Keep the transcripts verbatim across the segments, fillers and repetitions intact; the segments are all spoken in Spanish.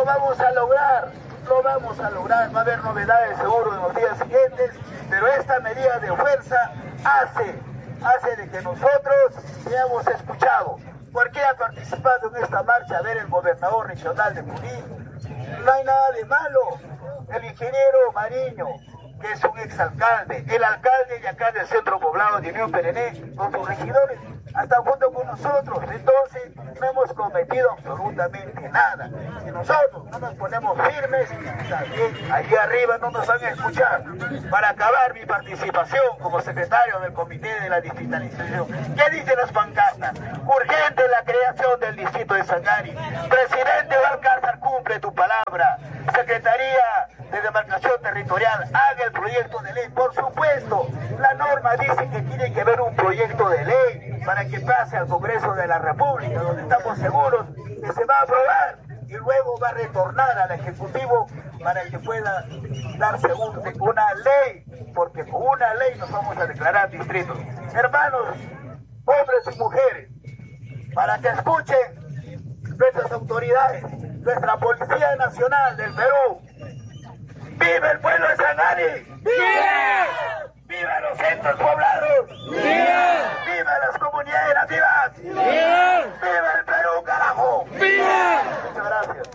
vamos a lograr, lo vamos a lograr. Va a haber novedades seguro en los días siguientes, pero esta medida de fuerza hace, hace de que nosotros seamos escuchados. ¿Por qué ha participado en esta marcha? A ver, el gobernador regional de Junín. No hay nada de malo. El ingeniero Mariño, que es un exalcalde, el alcalde de acá del centro poblado de Unión Perené, con sus regidores, hasta junto con nosotros. Entonces no hemos cometido absolutamente nada. Si nosotros no nos ponemos firmes, también allí arriba no nos van a escuchar. Para acabar mi participación como secretario del Comité de la Digitalización, ¿qué dicen las pancartas? Urgente la creación del distrito de Sangani. Presidente Balcázar, cumple tu palabra. Secretaría de Demarcación Territorial, haga el proyecto de ley. Por supuesto, la norma dice que tiene que haber un proyecto de ley para que pase al Congreso de la República, donde estamos seguros que se va a aprobar y luego va a retornar al Ejecutivo para que pueda darse un, una ley, porque con una ley nos vamos a declarar distritos. Hermanos, hombres y mujeres, para que escuchen nuestras autoridades, nuestra Policía Nacional del Perú. ¡Viva el pueblo de Sangani! ¡Viva! ¡Viva los centros poblados! ¡Viva! ¡Viva las comunidades nativas! ¡Viva! ¡Viva el Perú, carajo! ¡Viva! Muchas gracias.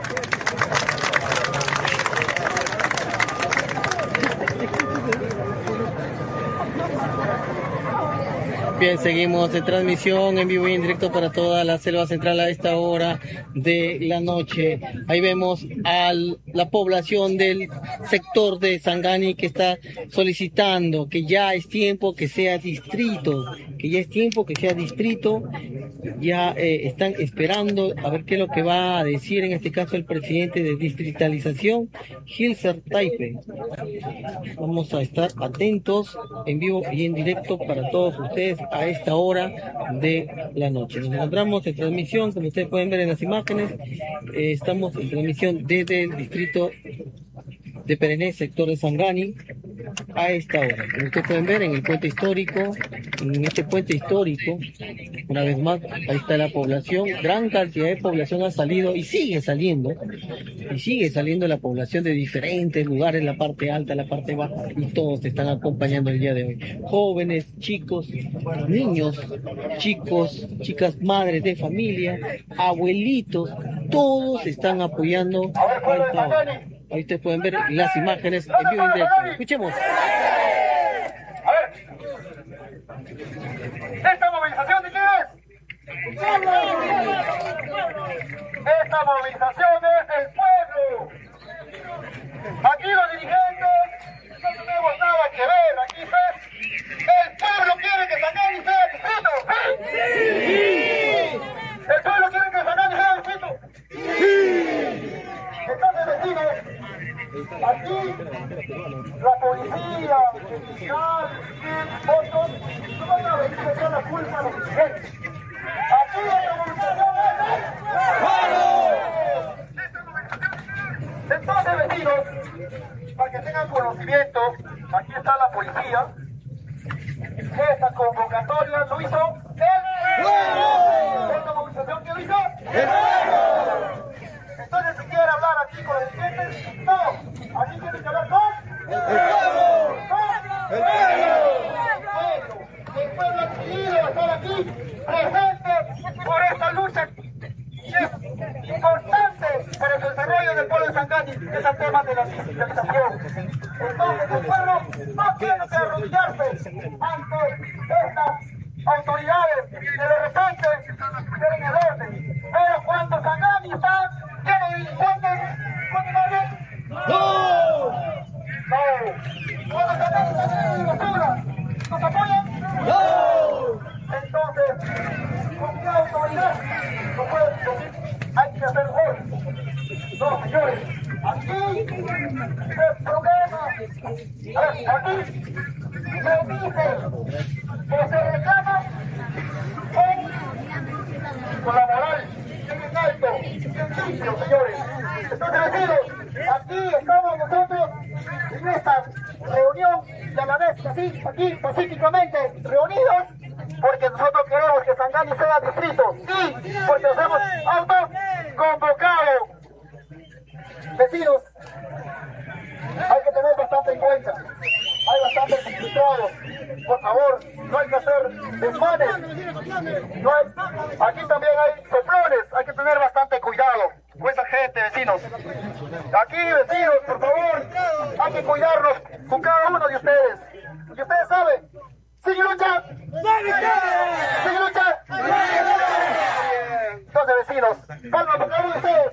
Bien, seguimos en transmisión en vivo y en directo para toda la selva central a esta hora de la noche. Ahí vemos a la población del sector de Sangani que está solicitando que ya es tiempo que sea distrito, que ya es tiempo que sea distrito. Ya eh, están esperando a ver qué es lo que va a decir en este caso el presidente de distritalización, Gilser Taipe. Vamos a estar atentos en vivo y en directo para todos ustedes a esta hora de la noche. Nos encontramos en transmisión, como ustedes pueden ver en las imágenes, eh, estamos en transmisión desde el distrito de Perené, sector de Sangani, a esta hora. Como ustedes pueden ver en el puente histórico, en este puente histórico, una vez más, ahí está la población, gran cantidad de población ha salido y sigue saliendo, y sigue saliendo la población de diferentes lugares, la parte alta, la parte baja, y todos están acompañando el día de hoy. Jóvenes, chicos, niños, chicos, chicas, madres de familia, abuelitos, todos están apoyando a esta hora. Ahí ustedes pueden ver las imágenes en vivo y en directo. Escuchemos. A ver. ¿Esta movilización de qué es? Esta movilización es del pueblo. Aquí los dirigentes no tenemos nada que ver. Aquí está. El pueblo quiere que Sangani sea distrito. ¡Sí! ¿El pueblo quiere que Sangani sea distrito? ¡Sí! Entonces, vecinos, aquí la policía, el fiscal, otros, no van a venir a echar la culpa a los dirigentes. Aquí la movilización es... Entonces, vecinos, para que tengan conocimiento, aquí está la policía. Esta convocatoria lo hizo el pueblo. Esta movilización, ¿qué lo hizo? El pueblo. Entonces, si quiere hablar aquí con los dirigentes, no. Aquí tiene que hablar con el pueblo. ¡Con el pueblo! El pueblo ha decidido estar aquí presente por esta lucha que es importante para el desarrollo del pueblo de Sangani, que es el tema de la digitalización. Entonces, el pueblo no tiene que arrodillarse ante estas autoridades que de repente quieren el orden. Pero cuando Sangani está lleno de delincuentes, ¿cuándo no? ¡No! ¡No! ¿Cuándo Sangani está lleno de basura? ¿Nos apoyan? ¡No! Entonces, ¿con qué autoridad no puede decir? Hay que hacer hoy. No, señores, aquí el problema, a ver, aquí se dice que se reclama con, con la moral bien alto, bien limpio, señores. Entonces, vecinos, aquí estamos nosotros en esta reunión y a la vez así, aquí pacíficamente reunidos, porque nosotros queremos que Sangani sea distrito, y porque nos hemos autoconvocado vecinos, hay que tener bastante en cuenta. Hay bastantes infiltrados. Por favor, no hay que hacer desmanes. No hay... Aquí también hay soplones. Hay que tener bastante cuidado con esa gente, vecinos. Aquí, vecinos, por favor, hay que cuidarnos con cada uno de ustedes. Y ustedes saben, ¡sigue lucha! ¡Sigue lucha! Entonces, vecinos, palmas por cada uno de ustedes.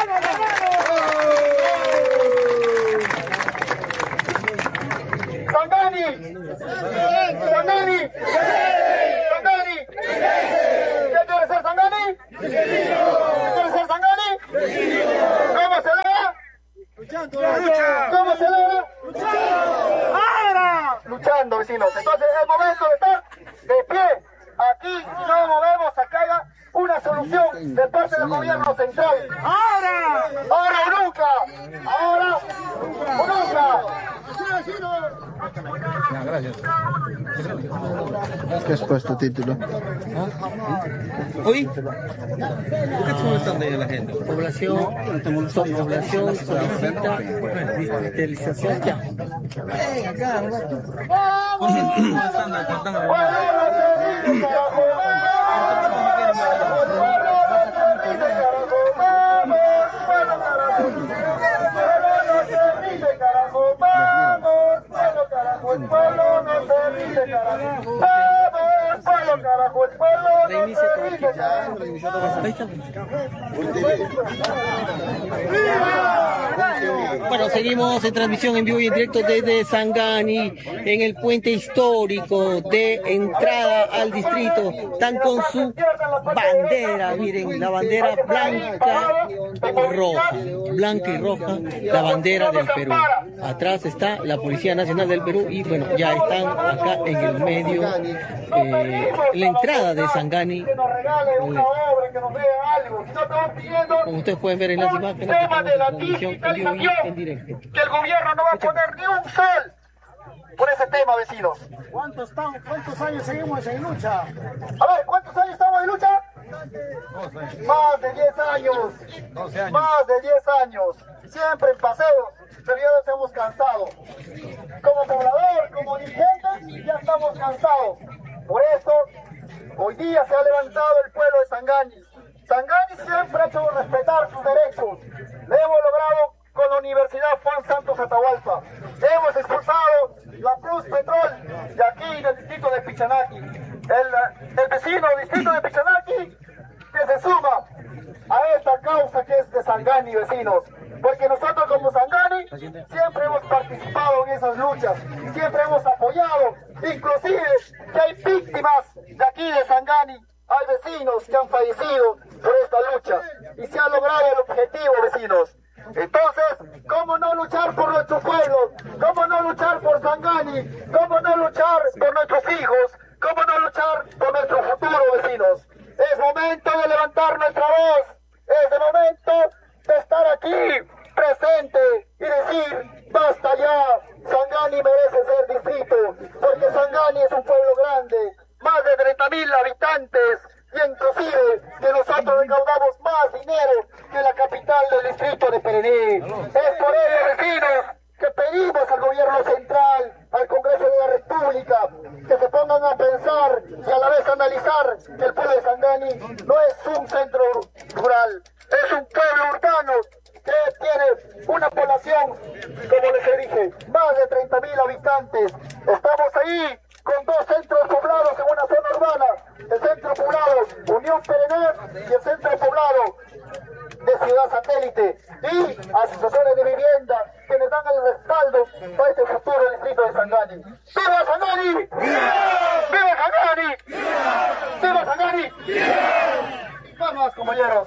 ¡Sangani! ¡Sangani! ¡Sangani! ¿Qué quiere ser Sangani? ¿Qué quiere ser Sangani? ¿Cómo se logra? Luchando la lucha. ¿Cómo se logra? Luchando. Ahora. Luchando, vecinos. Entonces es momento de estar de pie. Aquí no movemos a que haya una solución de parte del gobierno central. Ahora. Ahora o nunca. Ahora o nunca. Ya, gracias. ¿Qué has puesto título? Hoy, ¿por qué están molestando ahí a la gente? Población, son población solicita digitalización ya. El pueblo no se rinde, carajo. Vamos, pueblo, carajo, el pueblo no se rinde, carajo. Bueno, seguimos en transmisión en vivo y en directo desde Sangani, en el puente histórico de entrada al distrito. Están con su bandera, miren, la bandera blanca y roja, blanca y roja, la bandera del Perú. Atrás está la Policía Nacional del Perú y bueno, ya están acá en el medio, eh, la entrada de Sangani. Que nos regale una obra, que nos dé algo. Si no estamos pidiendo, como ustedes pueden ver en las imágenes, tema de la transmisión en vivo y en directo. Que el gobierno no va a poner ni un sol por ese tema, vecinos. ¿Cuántos, estamos, ¿Cuántos años seguimos en lucha? A ver, ¿cuántos años estamos en lucha? Más de diez años. Más de diez años. Siempre en paseos, pero ya nos hemos cansado. Como poblador, como dirigentes, ya estamos cansados. Por eso, hoy día se ha levantado el pueblo de Sangani. Sangani siempre ha hecho respetar sus derechos. Lo hemos logrado con la Universidad Juan Santos Atahualpa. Hemos expulsado la Plus Petrol de aquí, del distrito de Pichanaki. El, el vecino distrito de Pichanaki que se suma a esta causa que es de Sangani, vecinos. Porque nosotros como Sangani siempre hemos participado en esas luchas y siempre hemos apoyado, inclusive que hay víctimas de aquí de Sangani, hay vecinos que han fallecido por esta lucha y se ha logrado el objetivo, vecinos. Entonces, ¿cómo no luchar por nuestro pueblo? ¿Cómo no luchar por Sangani? ¿Cómo no luchar por nuestros hijos? ¿Cómo no luchar por nuestro futuro, vecinos? Es momento de levantar nuestra voz, es el momento de estar aquí presente y decir basta ya, Sangani merece ser distrito, porque Sangani es un pueblo grande, más de treinta mil habitantes, y inclusive que nosotros recaudamos más dinero que la capital del distrito de Perené. Es por ello, vecinos, que pedimos al gobierno central, al Congreso de la República, que se pongan a pensar y a la vez analizar que el pueblo de Sangani no es un centro rural, es un pueblo urbano que tiene una población, como les dije, más de treinta mil habitantes. Estamos ahí con dos centros poblados en una zona urbana, el centro poblado Unión Perené y el centro poblado de Ciudad Satélite, y asociaciones de vivienda que nos dan el respaldo para este futuro distrito de Sangani. ¡Viva Sangani! ¡Viva Sangani! ¡Viva Sangani! ¡Vamos, compañeros!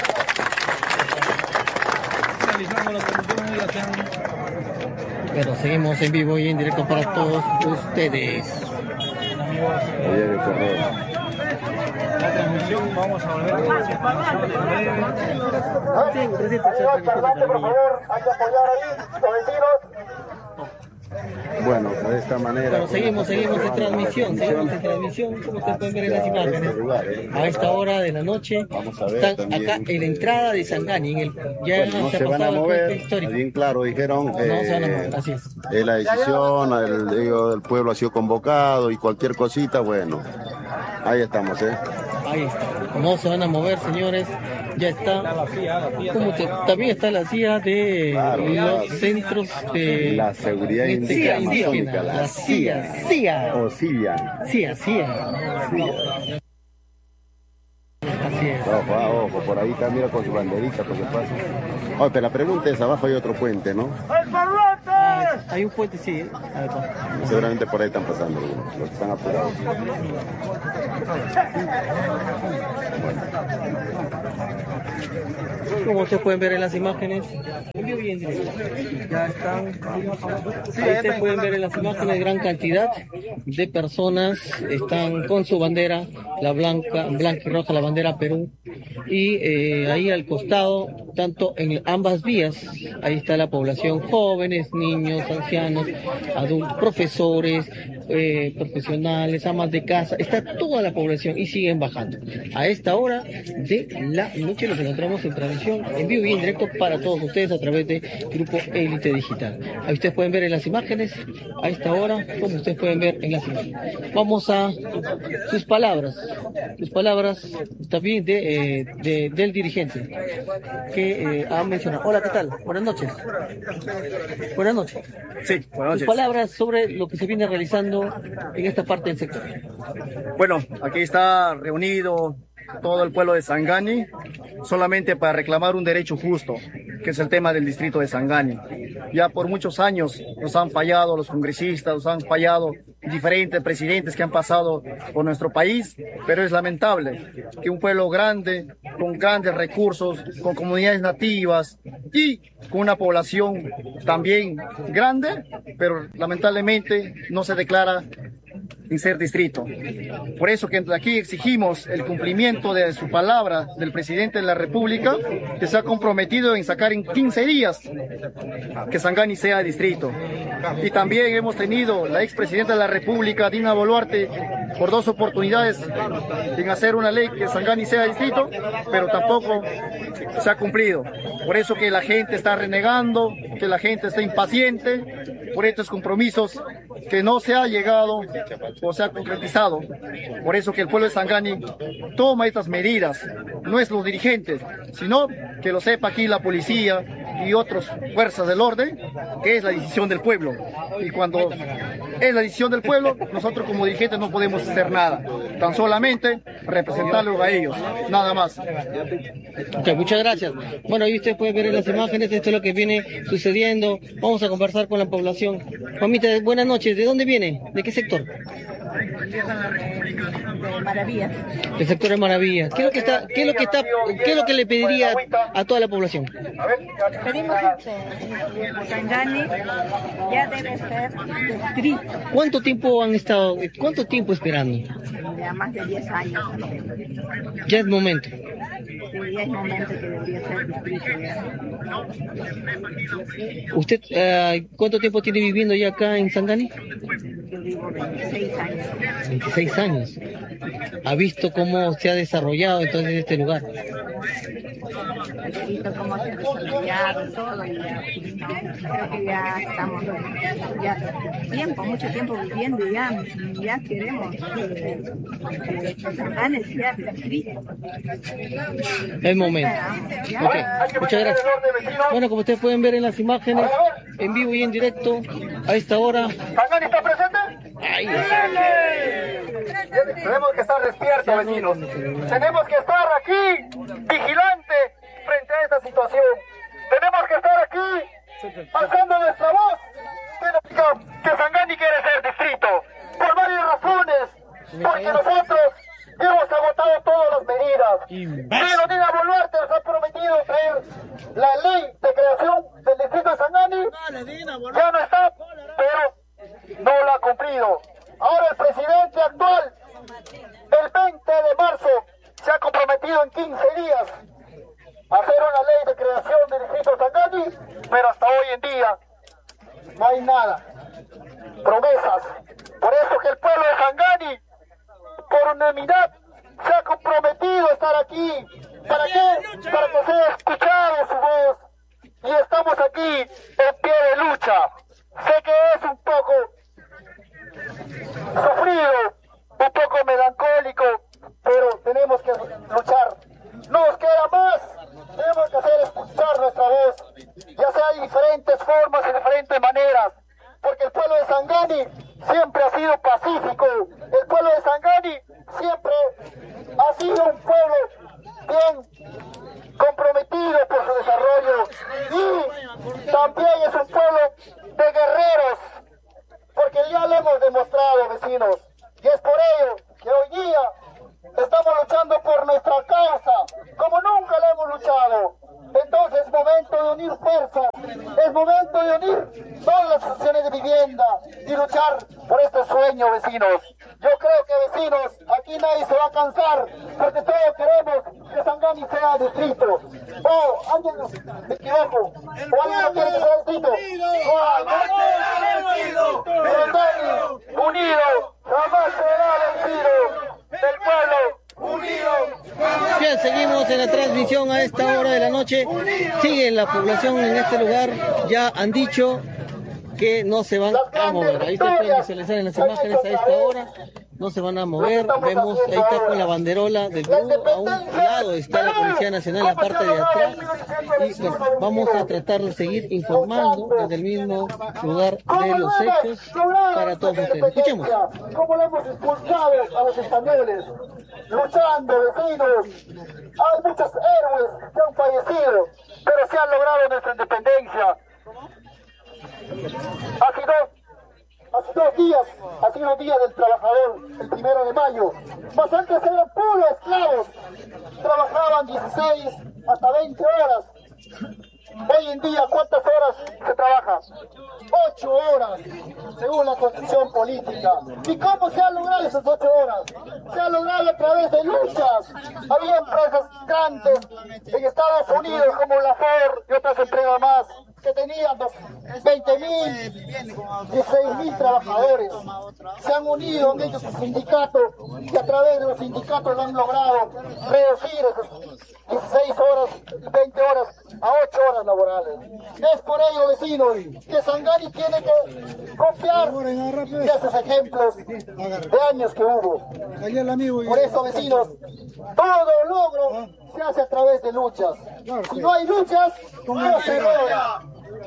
Pero seguimos en vivo y en directo para todos ustedes. La transmisión, vamos a volver a la Señor parlante, por favor, hay que apoyar ahí, los vecinos. Bueno, de esta manera... Bueno, seguimos, seguimos en transmisión, seguimos en transmisión, como ustedes pueden ver en las imágenes. A esta hora de la noche, están acá en la entrada de Sangani, en el, ya bueno, no se, se ha van a pasado el mover, puente histórico. bien claro, dijeron, No eh, se van a mover, así es. eh, la decisión, el, digo, el pueblo ha sido convocado y cualquier cosita, bueno, ahí estamos, ¿eh? Ahí está, no se van a mover, señores. Ya está, como te, también está la C I A de Claro, los claro. centros de La seguridad en este indígena, caso, indígena, amazónica, la la C I A, C I A, O Silla. C I A, C I A. Así es. Ojo, ah, ojo, por ahí está, mira con su banderita, por si pasa. Oye, pero la pregunta es, abajo hay otro puente, ¿no? Ah, hay un puente, sí. Ahí está. Seguramente por ahí están pasando algunos, los que están apurados. Como ustedes pueden ver en las imágenes, bien directo. Ya están, ahí ustedes pueden ver en las imágenes gran cantidad de personas están con su bandera, la blanca, blanca y roja, la bandera Perú, y eh, ahí al costado, tanto en ambas vías, ahí está la población, jóvenes, niños, ancianos, adultos, profesores, eh, profesionales, amas de casa, está toda la población y siguen bajando. A esta hora de la noche nos encontramos en transmisión en vivo y en directo para todos ustedes a través de Grupo Élite Digital. Ahí ustedes pueden ver en las imágenes, a esta hora, como ustedes pueden ver en las imágenes. Vamos a sus palabras, sus palabras también de, eh, de, del dirigente que eh, ha mencionado. Hola, ¿qué tal? Buenas noches. Buenas noches. Sí, buenas noches. Sus palabras sobre lo que se viene realizando en esta parte del sector. Bueno, aquí está reunido todo el pueblo de Sangani solamente para reclamar un derecho justo, que es el tema del distrito de Sangani. Ya por muchos años nos han fallado los congresistas, nos han fallado diferentes presidentes que han pasado por nuestro país, pero es lamentable que un pueblo grande, con grandes recursos, con comunidades nativas y con una población también grande, pero lamentablemente no se declara en ser distrito. Por eso que aquí exigimos el cumplimiento de su palabra del presidente de la República, que se ha comprometido en sacar en quince días que Sangani sea distrito. Y también hemos tenido la expresidenta de la República, Dina Boluarte, por dos oportunidades en hacer una ley que Sangani sea distrito, pero tampoco se ha cumplido. Por eso que la gente está renegando, que la gente está impaciente por estos compromisos que no se ha llegado o se ha concretizado. Por eso que el pueblo de Sangani toma estas medidas, no es los dirigentes, sino que lo sepa aquí la policía y otras fuerzas del orden, que es la decisión del pueblo. Y cuando es la decisión del pueblo, nosotros como dirigentes no podemos hacer nada, tan solamente representarlos a ellos, nada más. Okay, muchas gracias. Bueno, ahí ustedes pueden ver en las imágenes, esto es lo que viene sucediendo. Vamos a conversar con la población. Mamita, buenas noches, ¿de dónde viene? ¿De qué sector? De Maravilla. El sector de Maravilla. ¿Qué es lo que está, qué es lo que está, qué es lo que le pediría a toda la población? Pedimos este, Sangani ya debe ser distrito. ¿Cuánto tiempo han estado, cuánto tiempo esperando? Ya más de diez años. Ya es momento. Sí, ya es momento que debería ser distrito. Ya. ¿Usted eh, cuánto tiempo tiene viviendo ya acá en Sangani? Yo vivo veintiséis años. veintiséis años. ¿Ha visto cómo se ha desarrollado entonces este lugar? He visto cómo se ha desarrollado todo y ya, creo que ya estamos ya tiempo, mucho tiempo viviendo y ya, ya queremos que, que Sangani sea distrito. Es momento. Ok, muchas gracias. Bueno, como ustedes pueden ver en las imágenes, en vivo y en directo, a esta hora. ¿Sangani está presente? Ahí está. Tenemos que estar despiertos, vecinos. Tenemos que estar aquí, vigilante, frente a esta situación. Tenemos que estar aquí, alzando nuestra voz, que Sangani quiere ser distrito, por varias razones, porque nosotros hemos agotado todas las medidas. Pero Dina Boluarte nos ha prometido traer la ley de creación del distrito de Sangani. Ya no está, pero no la ha cumplido. Ahora el presidente actual, el veinte de marzo, se ha comprometido en quince días a hacer una ley de creación del distrito de Sangani, pero hasta hoy en día no hay nada. promesas. Por eso que el pueblo de Sangani, por unanimidad, se ha comprometido a estar aquí. ¿Para qué? Para que sea escuchada su voz. Y estamos aquí en pie de lucha. Sé que es un poco sufrido, un poco melancólico, pero tenemos que luchar. No nos queda más. Tenemos que hacer escuchar nuestra voz, ya sea de diferentes formas y diferentes maneras, porque el pueblo de Sangani siempre ha sido pacífico. El pueblo de Sangani siempre ha sido un pueblo bien comprometido por su desarrollo y también es un pueblo de guerreros, porque ya lo hemos demostrado, vecinos, y es por ello que hoy día estamos luchando por nuestra causa, como nunca la hemos luchado. Entonces es momento de unir fuerzas, es momento de unir todas las asociaciones de vivienda y luchar por este sueño, vecinos. Yo creo que, vecinos, aquí nadie se va a cansar, porque todos queremos que Sangani sea distrito. Oh, alguien me equivoco, o alguien no quiere que sea distrito. Sangani, unido, jamás será vencido. Del pueblo unido. Bien, seguimos en la transmisión a esta hora de la noche. Sigue la población en este lugar. Ya han dicho que no se van a mover. Ahí está, pueden visualizar en las imágenes a esta hora. No se van a mover. Vemos, ahí está con la banderola del Perú. A un lado está la Policía Nacional en la parte de atrás. Y bueno, vamos a tratar de seguir informando desde el mismo lugar de los hechos para todos ustedes. Escuchemos. ¿Cómo le hemos expulsado a los españoles? Luchando, vecinos. Hay muchos héroes que han fallecido, pero se han logrado nuestra independencia. Hace dos, hace dos días, ha sido el día del trabajador, el primero de mayo. Mas antes eran puros esclavos. Trabajaban dieciséis hasta veinte horas. Hoy en día, ¿cuántas horas se trabaja? Ocho horas, según la constitución política. ¿Y cómo se han logrado esas ocho horas? Se ha logrado a través de luchas. Había empresas grandes en Estados Unidos como la Ford y otras empresas más que tenían veinte mil, dieciséis mil trabajadores. Se han unido, han hecho su sindicato y a través de los sindicatos lo han logrado reducir esas dieciséis horas, veinte horas a ocho horas laborales. Es por ello, vecinos, que Sangani tiene que confiar de esos ejemplos de años que hubo. Por eso, vecinos, todo logro se hace a través de luchas. Si no hay luchas, no se logra.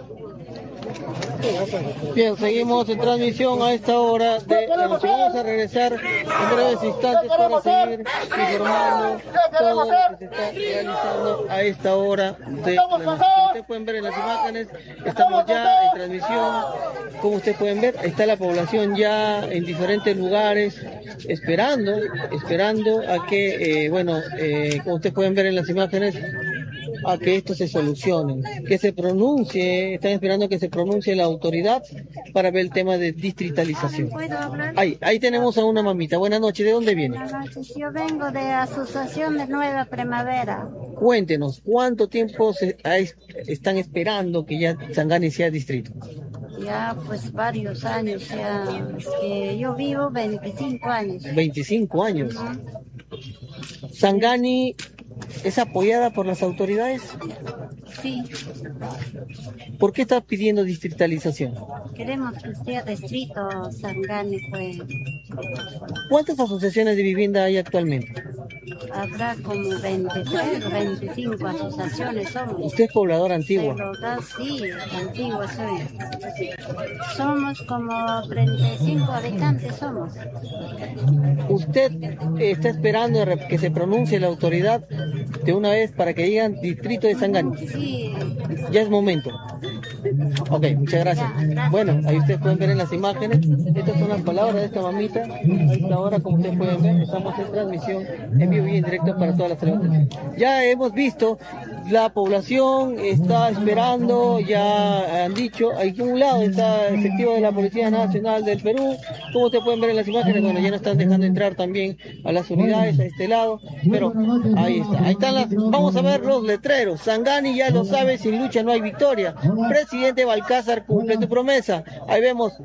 Bien, seguimos en transmisión a esta hora de la noche. Vamos a regresar en breves instantes para seguir informando todo lo que se está realizando a esta hora de la noche. Como ustedes pueden ver en las imágenes, estamos ya en transmisión. Como ustedes pueden ver, está la población ya en diferentes lugares esperando, esperando a que, eh, bueno, eh, como ustedes pueden ver en las imágenes, a que esto se solucione, que se pronuncie, están esperando que se pronuncie la autoridad para ver el tema de distritalización. Ahí, ahí tenemos a una mamita. Buenas noches, ¿de dónde viene? Buenas noches, yo vengo de Asociación de Nueva Primavera. Cuéntenos, ¿cuánto tiempo se, hay, están esperando que ya Sangani sea distrito? Ya, pues varios años, ya, es que yo vivo veinticinco años. veinticinco años. Uh-huh. Sangani ¿es apoyada por las autoridades? Sí. ¿Por qué está pidiendo distritalización? Queremos que sea distrito Sangani, pues. ¿Cuántas asociaciones de vivienda hay actualmente? Habrá como veintitrés o veinticinco asociaciones somos. ¿Usted es pobladora antigua? Pobladora, sí, antigua soy. Somos como treinta y cinco habitantes somos. ¿Usted está esperando que se pronuncie la autoridad de una vez para que digan distrito de Sangani? Sí. Ya es momento. Ok, muchas gracias. Ya, gracias. Bueno, ahí ustedes pueden ver en las imágenes. Estas son las palabras de esta mamita. A esta hora, como ustedes pueden ver, estamos en transmisión en vivo y en directo para todas las televisiones. Ya hemos visto, la población está esperando, ya han dicho, aquí a un lado está el efectivo de la Policía Nacional del Perú. Como ustedes pueden ver en las imágenes, bueno, ya no están dejando entrar también a las unidades a este lado, pero ahí está, ahí están las, vamos a ver los letreros. Sangani ya lo sabe, sin lucha no hay victoria. Presidente Balcázar, cumple tu promesa. Ahí vemos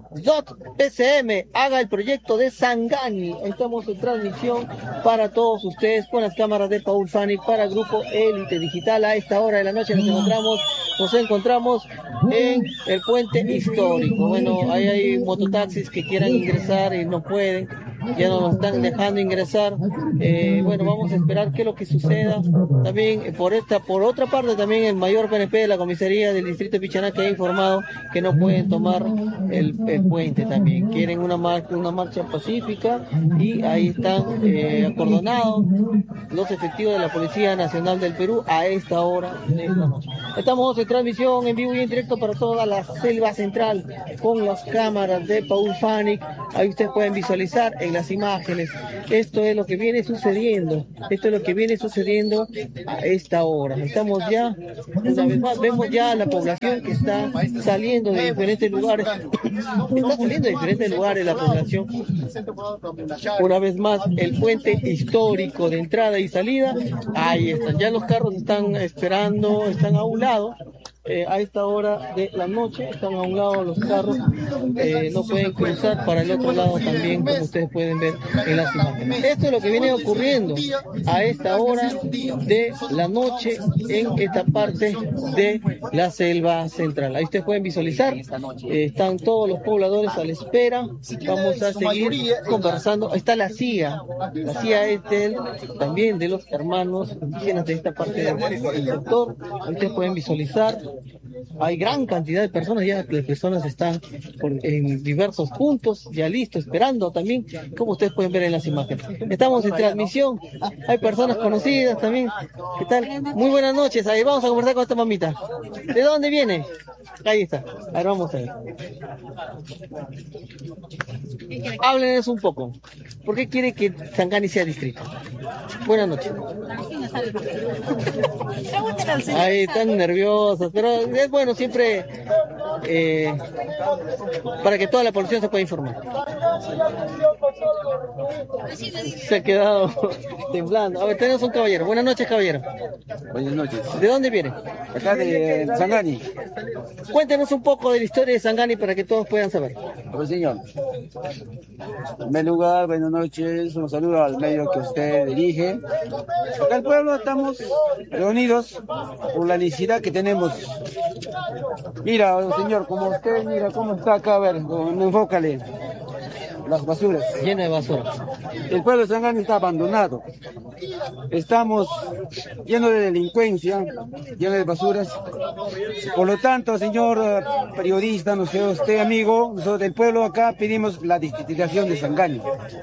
D O T P C M haga el proyecto de Sangani. Estamos en transmisión para todos ustedes con las cámaras de Paul Fanic para Grupo Élite Digital. A esta hora de la noche nos encontramos, nos encontramos en el puente histórico. Bueno, ahí hay mototaxis que quieran ingresar y no pueden, ya no nos están dejando ingresar. Eh, bueno, vamos a esperar qué es lo que suceda. También eh, por esta, por otra parte, también el mayor P N P de la comisaría del distrito de Pichanaque ha informado que no pueden tomar el, el puente también. Quieren una marcha, una marcha pacífica y ahí están eh, acordonados los efectivos de la Policía Nacional del Perú a esta hora de esta noche. Estamos en transmisión en vivo y en directo para toda la selva central con las cámaras de Paul Fanic. Ahí ustedes pueden visualizar en las imágenes. Esto es lo que viene sucediendo. Esto es lo que viene sucediendo a esta hora. Estamos ya, una vez más, vemos ya a la población que está saliendo de diferentes lugares. Está saliendo de diferentes lugares la población. Una vez más, el puente histórico de entrada y salida. Ahí están. Ya los carros están esperando, están a un lado. Eh, a esta hora de la noche están a un lado los carros, eh, no pueden cruzar para el otro lado también, como ustedes pueden ver en las imágenes. Esto es lo que viene ocurriendo a esta hora de la noche en esta parte de la selva central. Ahí ustedes pueden visualizar, eh, están todos los pobladores a la espera. Vamos a seguir conversando. Ahí está la C I A, la C I A es del, también de los hermanos indígenas de esta parte del sector. Ahí ustedes pueden visualizar. Hay gran cantidad de personas, ya las personas están por, en diversos puntos, ya listos, esperando también, como ustedes pueden ver en las imágenes. Estamos en transmisión, hay personas conocidas también. ¿Qué tal? Muy buenas noches, ahí vamos a conversar con esta mamita. ¿De dónde viene? Ahí está, a ver, vamos a ver. Háblenos un poco. ¿Por qué quiere que Sangani sea distrito? Buenas noches. Ahí están nerviosas, pero es bueno siempre eh, para que toda la población se pueda informar. Se ha quedado temblando. A ver, tenemos un caballero. Buenas noches, caballero. Buenas noches. ¿De dónde viene? Acá de Sangani. Cuéntenos un poco de la historia de Sangani para que todos puedan saber. Pues señor, en primer lugar, buenas noches, un saludo al medio que usted dirige. Acá el pueblo estamos reunidos por la necesidad que tenemos. Mira, señor, como usted, mira cómo está acá, a ver, enfócale. Las basuras. Llena de basura. El pueblo de Sangani está abandonado. Estamos llenos de delincuencia, llenos de basuras. Por lo tanto, señor periodista, no sé, usted amigo, nosotros del pueblo acá pedimos la distritación de Sangani.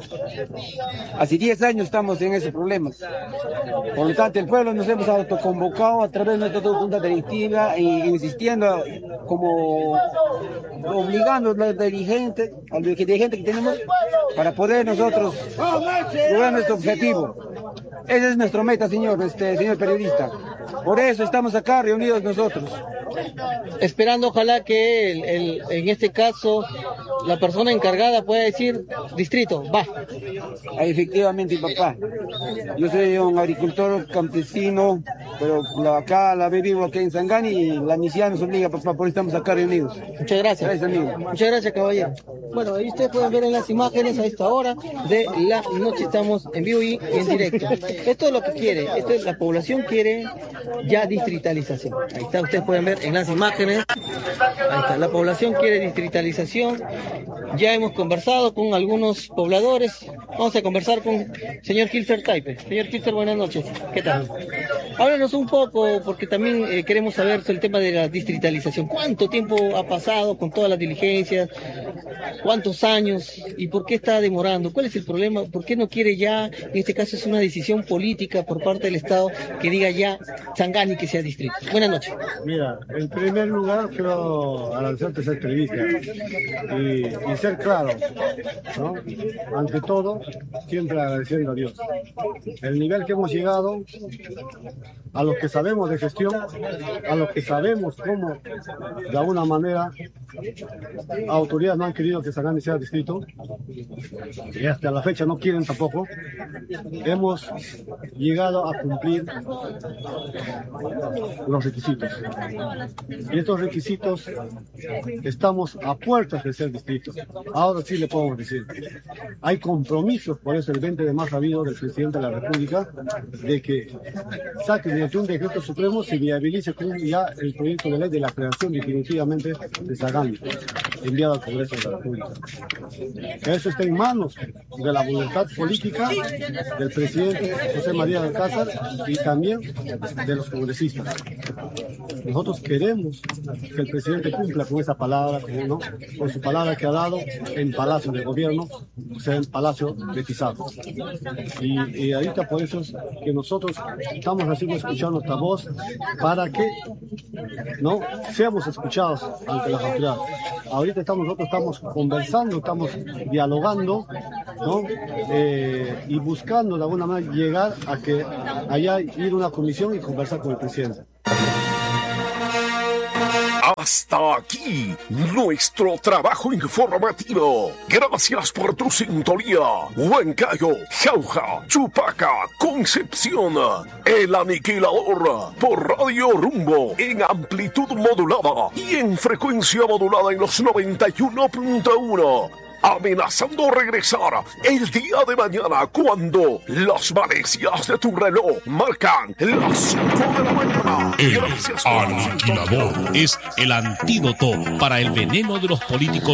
Hace diez años estamos en ese problema. Por lo tanto, el pueblo nos hemos autoconvocado a través de nuestra junta directiva e insistiendo como obligando a los dirigentes, a los dirigentes que tenemos para poder nosotros lograr nuestro objetivo. Esa es nuestra meta, señor, este, señor periodista. Por eso estamos acá reunidos nosotros. Esperando ojalá que el, el, en este caso la persona encargada pueda decir distrito, va. Efectivamente, papá. Yo soy un agricultor campesino, pero acá la vivo aquí en Sangani y la misión nos obliga, papá, por eso estamos acá reunidos. Muchas gracias. Gracias, amigo. Muchas gracias, caballero. Bueno, ahí ustedes pueden ver en las imágenes a esta hora de la noche, estamos en vivo y en directo. Esto es lo que quiere, esto es, la población quiere ya distritalización. Ahí está, ustedes pueden ver en las imágenes. Ahí está, la población quiere distritalización. Ya hemos conversado con algunos pobladores. Vamos a conversar con el señor Kilser Taipe. Señor Kilser, buenas noches. ¿Qué tal? Háblanos un poco, porque también eh, queremos saber sobre el tema de la distritalización. ¿Cuánto tiempo ha pasado con todas las diligencias? ¿Cuántos años? ¿Y por qué está demorando? ¿Cuál es el problema? ¿Por qué no quiere ya? En este caso es una decisión política por parte del Estado que diga ya Sangani que sea distrito. Buenas noches. Mira, en primer lugar quiero agradecerte esa entrevista y, y ser claro, ¿no? Ante todo, siempre agradeciendo a Dios. El nivel que hemos llegado, a los que sabemos de gestión, a los que sabemos cómo, de alguna manera, autoridades no han querido que Sagani sea distrito, y hasta la fecha no quieren tampoco, hemos llegado a cumplir los requisitos. Y estos requisitos estamos a puertas de ser distrito. Ahora sí le podemos decir, hay compromisos, por eso el veinte de marzo ha habido del presidente de la República, de que saque mediante un decreto supremo se viabilice ya el proyecto de ley de la creación definitivamente de Sagani, enviado al Congreso de la República. Eso está en manos de la voluntad política del presidente José María de Alcázar y también de los congresistas. Nosotros queremos que el presidente cumpla con esa palabra, con, ¿no? con su palabra que ha dado en Palacio de Gobierno, o sea, en Palacio de Pizarro. Y, y ahorita por eso es que nosotros estamos haciendo escuchar nuestra voz para que no seamos escuchados ante las autoridades. Ahorita estamos, nosotros estamos conversando, estamos dialogando, ¿no? Eh, y buscando de alguna manera llegar a que haya ir a una comisión y conversar con el presidente. Hasta aquí nuestro trabajo informativo. Gracias por tu sintonía. Huancayo, Jauja, Chupaca, Concepción. El Aniquilador por Radio Rumbo en amplitud modulada y en frecuencia modulada en los noventa y uno punto uno. Amenazando regresar el día de mañana cuando las manecillas de tu reloj marcan las cinco de la mañana. El Aniquilador es el antídoto para el veneno de los políticos